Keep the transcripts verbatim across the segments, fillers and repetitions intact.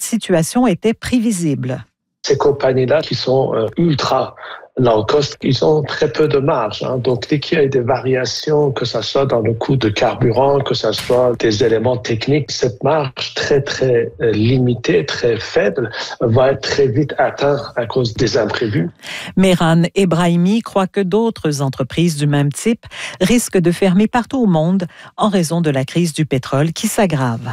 situation était prévisible. Ces compagnies-là qui sont euh, ultra low cost, ils ont très peu de marge. Hein. Donc, dès qu'il y a des variations, que ce soit dans le coût de carburant, que ce soit des éléments techniques, cette marge très, très euh, limitée, très faible, va être très vite atteinte à cause des imprévus. Mehran Ebrahimi croit que d'autres entreprises du même type risquent de fermer partout au monde en raison de la crise du pétrole qui s'aggrave.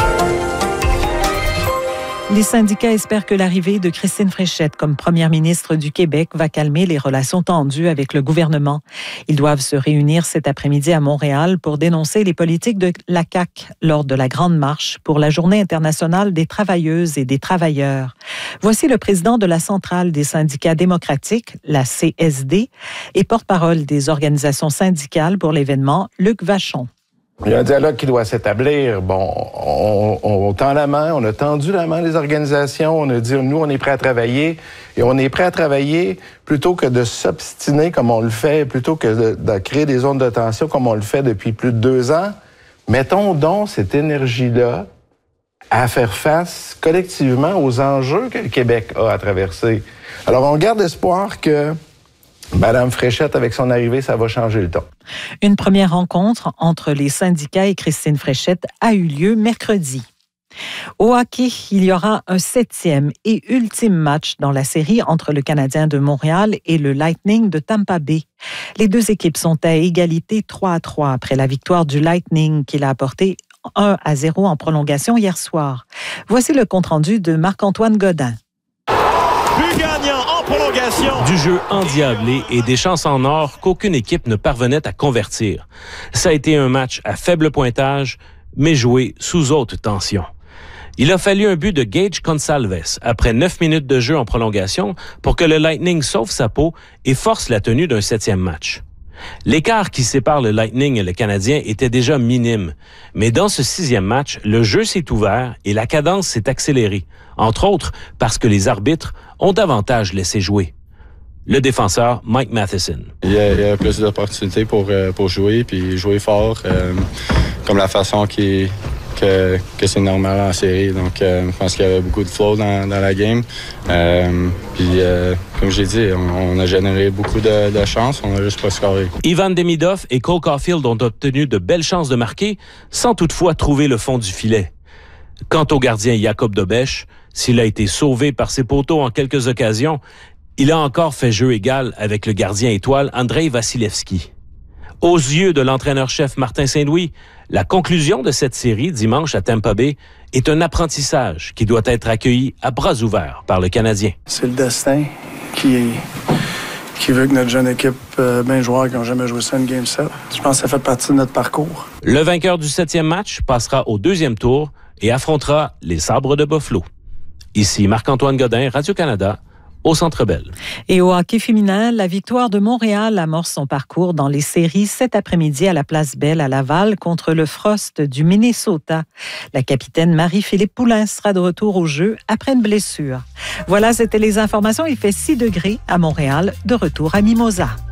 Les syndicats espèrent que l'arrivée de Christine Fréchette comme première ministre du Québec va calmer les relations tendues avec le gouvernement. Ils doivent se réunir cet après-midi à Montréal pour dénoncer les politiques de la C A Q lors de la Grande Marche pour la Journée internationale des travailleuses et des travailleurs. Voici le président de la Centrale des syndicats démocratiques, la C S D, et porte-parole des organisations syndicales pour l'événement, Luc Vachon. Il y a un dialogue qui doit s'établir. Bon, on, on, on tend la main, on a tendu la main les organisations, on a dit, nous, on est prêts à travailler, et on est prêts à travailler plutôt que de s'obstiner comme on le fait, plutôt que de, de créer des zones de tension comme on le fait depuis plus de deux ans. Mettons donc cette énergie-là à faire face collectivement aux enjeux que le Québec a à traverser. Alors, on garde espoir que Madame Fréchette, avec son arrivée, ça va changer le ton. Une première rencontre entre les syndicats et Christine Fréchette a eu lieu mercredi. Au hockey, il y aura un septième et ultime match dans la série entre le Canadien de Montréal et le Lightning de Tampa Bay. Les deux équipes sont à égalité trois à trois après la victoire du Lightning qui l'a apporté un à zéro en prolongation hier soir. Voici le compte-rendu de Marc-Antoine Godin. But gagnant en prolongation. Du jeu endiablé et des chances en or qu'aucune équipe ne parvenait à convertir. Ça a été un match à faible pointage, mais joué sous haute tension. Il a fallu un but de Gage Gonsalves après neuf minutes de jeu en prolongation pour que le Lightning sauve sa peau et force la tenue d'un septième match. L'écart qui sépare le Lightning et le Canadien était déjà minime, mais dans ce sixième match, le jeu s'est ouvert et la cadence s'est accélérée, entre autres parce que les arbitres ont davantage laissé jouer. Le défenseur Mike Matheson. Il y a, il y a plus d'opportunités pour, pour jouer, puis jouer fort, euh, comme la façon qui, que, que c'est normal en série. Donc, euh, je pense qu'il y avait beaucoup de flow dans, dans la game. Euh, puis, euh, comme j'ai dit, on, on a généré beaucoup de, de chances, on n'a juste pas scoré. Ivan Demidov et Cole Caulfield ont obtenu de belles chances de marquer, sans toutefois trouver le fond du filet. Quant au gardien Jacob Dobèche, s'il a été sauvé par ses poteaux en quelques occasions, il a encore fait jeu égal avec le gardien étoile Andrei Vasilevski. Aux yeux de l'entraîneur-chef Martin Saint-Louis, la conclusion de cette série dimanche à Tampa Bay est un apprentissage qui doit être accueilli à bras ouverts par le Canadien. C'est le destin qui, est, qui veut que notre jeune équipe, euh, bien joueurs qui n'ont jamais joué ça une Game sept. Je pense que ça fait partie de notre parcours. Le vainqueur du septième match passera au deuxième tour et affrontera les Sabres de Buffalo. Ici Marc-Antoine Godin, Radio-Canada, au Centre Bell. Et au hockey féminin, la victoire de Montréal amorce son parcours dans les séries cet après-midi à la Place Bell à Laval contre le Frost du Minnesota. La capitaine Marie-Philippe Poulin sera de retour au jeu après une blessure. Voilà, c'était les informations. Il fait six degrés à Montréal, de retour à Mimosa.